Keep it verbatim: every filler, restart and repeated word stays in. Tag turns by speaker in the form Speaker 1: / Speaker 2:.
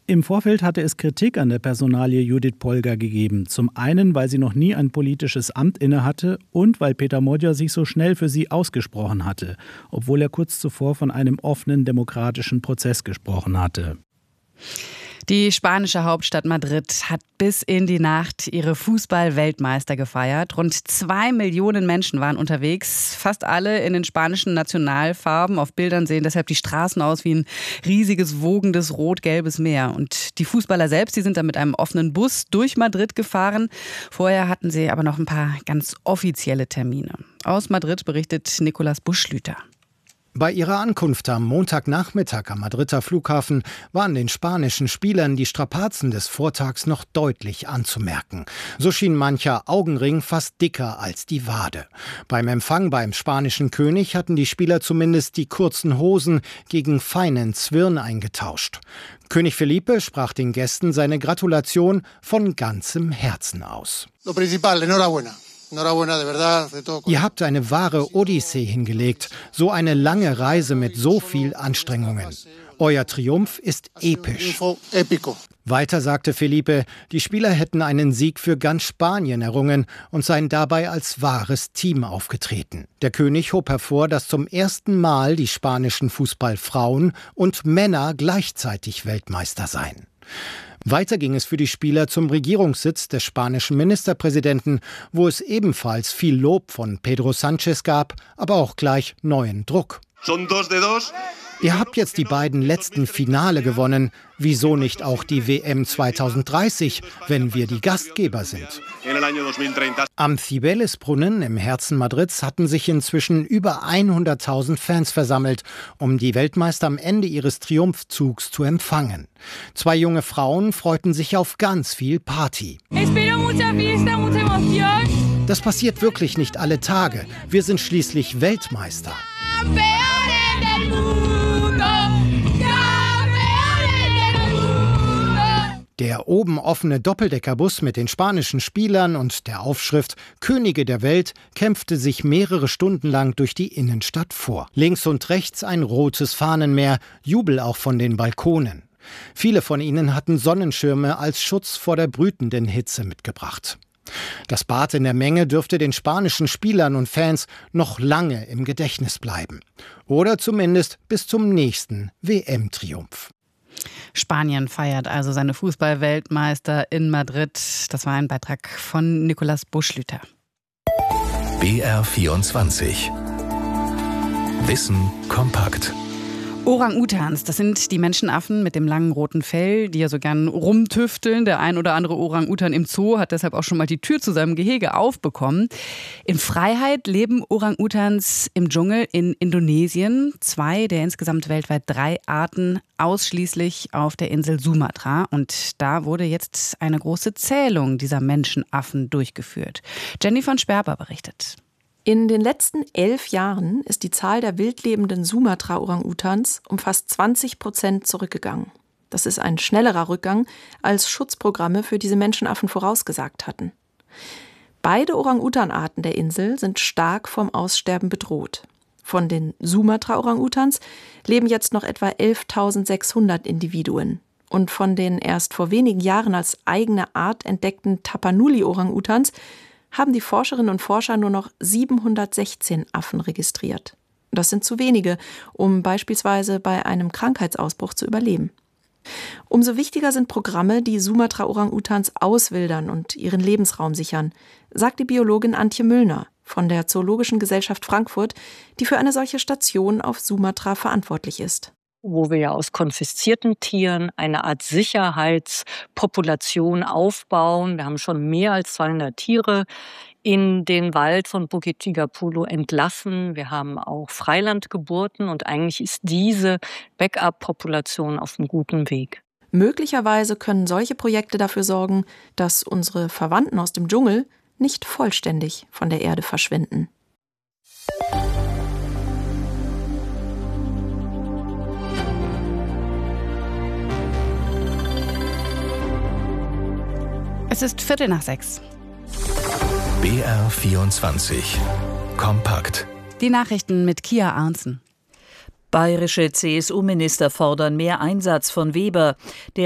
Speaker 1: Im Vorfeld hatte es Kritik an der Personalie Judith Polgar gegeben. Zum einen, weil sie noch nie ein politisches Amt innehatte und weil Peter Modja sich so schnell für sie ausgesprochen hatte, obwohl er kurz zuvor von einem offenen demokratischen Prozess gesprochen hatte.
Speaker 2: Die spanische Hauptstadt Madrid hat bis in die Nacht ihre Fußball-Weltmeister gefeiert. Rund zwei Millionen Menschen waren unterwegs, fast alle in den spanischen Nationalfarben. Auf Bildern sehen deshalb die Straßen aus wie ein riesiges, wogendes, rot-gelbes Meer. Und die Fußballer selbst, die sind dann mit einem offenen Bus durch Madrid gefahren. Vorher hatten sie aber noch ein paar ganz offizielle Termine. Aus Madrid berichtet Nicolas Buschlüter.
Speaker 3: Bei ihrer Ankunft am Montagnachmittag am Madrider Flughafen waren den spanischen Spielern die Strapazen des Vortags noch deutlich anzumerken. So schien mancher Augenring fast dicker als die Wade. Beim Empfang beim spanischen König hatten die Spieler zumindest die kurzen Hosen gegen feinen Zwirn eingetauscht. König Felipe sprach den Gästen seine Gratulation von ganzem Herzen aus.
Speaker 4: Lo principal, enhorabuena.
Speaker 3: Ihr habt eine wahre Odyssee hingelegt, so eine lange Reise mit so viel Anstrengungen. Euer Triumph ist episch. Weiter sagte Felipe, die Spieler hätten einen Sieg für ganz Spanien errungen und seien dabei als wahres Team aufgetreten. Der König hob hervor, dass zum ersten Mal die spanischen Fußballfrauen und Männer gleichzeitig Weltmeister seien. Weiter ging es für die Spieler zum Regierungssitz des spanischen Ministerpräsidenten, wo es ebenfalls viel Lob von Pedro Sánchez gab, aber auch gleich neuen Druck.
Speaker 4: Son dos de dos.
Speaker 3: Ihr habt jetzt die beiden letzten Finale gewonnen. Wieso nicht auch die W M zwanzig dreißig, wenn wir die Gastgeber sind? Am Cibeles-Brunnen im Herzen Madrids hatten sich inzwischen über hunderttausend Fans versammelt, um die Weltmeister am Ende ihres Triumphzugs zu empfangen. Zwei junge Frauen freuten sich auf ganz viel Party. Das passiert wirklich nicht alle Tage. Wir sind schließlich Weltmeister. Der oben offene Doppeldeckerbus mit den spanischen Spielern und der Aufschrift »Könige der Welt« kämpfte sich mehrere Stunden lang durch die Innenstadt vor. Links und rechts ein rotes Fahnenmeer, Jubel auch von den Balkonen. Viele von ihnen hatten Sonnenschirme als Schutz vor der brütenden Hitze mitgebracht. Das Bad in der Menge dürfte den spanischen Spielern und Fans noch lange im Gedächtnis bleiben. Oder zumindest bis zum nächsten W M-Triumph.
Speaker 2: Spanien feiert also seine Fußball-Weltmeister in Madrid. Das war ein Beitrag von Nicolas Buschlüter.
Speaker 5: B R vierundzwanzig. Wissen kompakt.
Speaker 2: Orang-Utans, das sind die Menschenaffen mit dem langen roten Fell, die ja so gern rumtüfteln. Der ein oder andere Orang-Utan im Zoo hat deshalb auch schon mal die Tür zu seinem Gehege aufbekommen. In Freiheit leben Orang-Utans im Dschungel in Indonesien. Zwei der insgesamt weltweit drei Arten ausschließlich auf der Insel Sumatra. Und da wurde jetzt eine große Zählung dieser Menschenaffen durchgeführt. Jenny von Sperber berichtet.
Speaker 6: In den letzten elf Jahren ist die Zahl der wildlebenden Sumatra-Orang-Utans um fast zwanzig Prozent zurückgegangen. Das ist ein schnellerer Rückgang, als Schutzprogramme für diese Menschenaffen vorausgesagt hatten. Beide Orang-Utan-Arten der Insel sind stark vom Aussterben bedroht. Von den Sumatra-Orang-Utans leben jetzt noch etwa elftausendsechshundert Individuen. Und von den erst vor wenigen Jahren als eigene Art entdeckten Tapanuli-Orang-Utans haben die Forscherinnen und Forscher nur noch siebenhundertsechzehn Affen registriert. Das sind zu wenige, um beispielsweise bei einem Krankheitsausbruch zu überleben. Umso wichtiger sind Programme, die Sumatra-Orang-Utans auswildern und ihren Lebensraum sichern, sagt die Biologin Antje Müllner von der Zoologischen Gesellschaft Frankfurt, die für eine solche Station auf Sumatra verantwortlich ist.
Speaker 7: Wo wir ja aus konfiszierten Tieren eine Art Sicherheitspopulation aufbauen. Wir haben schon mehr als zweihundert Tiere in den Wald von Bukit Tigapulu entlassen. Wir haben auch Freilandgeburten und eigentlich ist diese Backup-Population auf einem guten Weg.
Speaker 6: Möglicherweise können solche Projekte dafür sorgen, dass unsere Verwandten aus dem Dschungel nicht vollständig von der Erde verschwinden.
Speaker 2: Es ist Viertel nach sechs.
Speaker 5: B R vierundzwanzig. Kompakt.
Speaker 2: Die Nachrichten mit Kia Arnzen.
Speaker 8: Bayerische C S U-Minister fordern mehr Einsatz von Weber. Der